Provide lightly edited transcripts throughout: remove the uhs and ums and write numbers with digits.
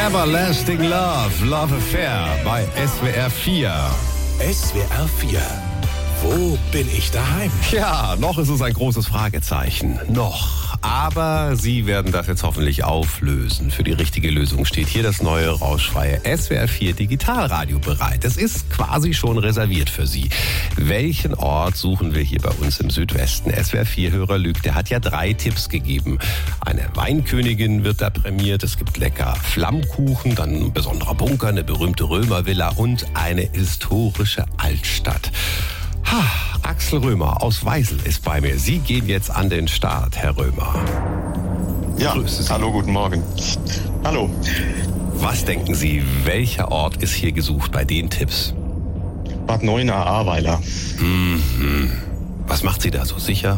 Everlasting Love, Love Affair bei SWR 4. SWR 4. Wo bin ich daheim? Ja, noch ist es ein großes Fragezeichen. Noch. Aber Sie werden das jetzt hoffentlich auflösen. Für die richtige Lösung steht hier das neue rauschfreie SWR 4 Digitalradio bereit. Es ist quasi schon reserviert für Sie. Welchen Ort suchen wir hier bei uns im Südwesten? SWR 4-Hörer Lüg, der hat ja 3 Tipps gegeben. Eine Weinkönigin wird da prämiert, es gibt lecker Flammkuchen, dann ein besonderer Bunker, eine berühmte Römervilla und eine historische Altstadt. Axel Römer aus Weisel ist bei mir. Sie gehen jetzt an den Start, Herr Römer. Ja, hallo, guten Morgen. Hallo. Was denken Sie, welcher Ort ist hier gesucht bei den Tipps? Bad Neuenahr-Ahrweiler. Was macht Sie da so sicher?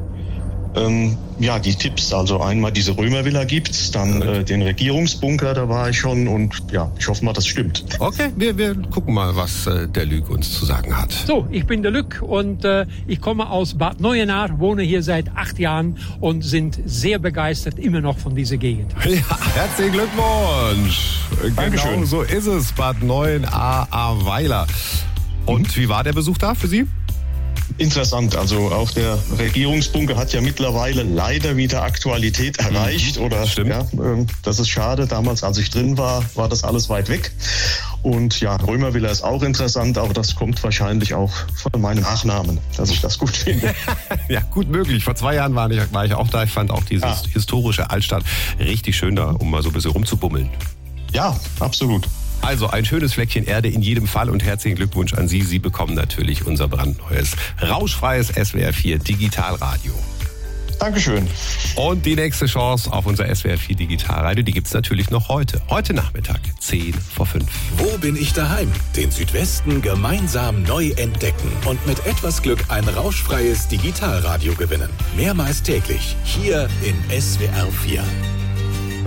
Ja, die Tipps, also einmal diese Römervilla gibt's, dann den Regierungsbunker, da war ich schon und ja, ich hoffe mal, das stimmt. Okay, wir gucken mal, was der Lüg uns zu sagen hat. So, ich bin der Lüg und ich komme aus Bad Neuenahr, wohne hier seit 8 Jahren und sind sehr begeistert immer noch von dieser Gegend. Ja, herzlichen Glückwunsch. Dankeschön. Genau so ist es, Bad Neuenahr-Ahrweiler. Und wie war der Besuch da für Sie? Interessant, also auch der Regierungsbunker hat ja mittlerweile leider wieder Aktualität erreicht. Oder stimmt. Ja, das ist schade. Damals, als ich drin war, war das alles weit weg. Und ja, Römervilla ist auch interessant, aber das kommt wahrscheinlich auch von meinem Nachnamen, dass ich das gut finde. Ja, gut möglich. Vor 2 Jahren war ich auch da. Ich fand auch diese historische Altstadt richtig schön da, um mal so ein bisschen rumzubummeln. Ja, absolut. Also ein schönes Fleckchen Erde in jedem Fall und herzlichen Glückwunsch an Sie. Sie bekommen natürlich unser brandneues, rauschfreies SWR 4 Digitalradio. Dankeschön. Und die nächste Chance auf unser SWR 4 Digitalradio, die gibt's natürlich noch heute. Heute Nachmittag, 5:10. Wo bin ich daheim? Den Südwesten gemeinsam neu entdecken und mit etwas Glück ein rauschfreies Digitalradio gewinnen. Mehrmals täglich hier in SWR 4.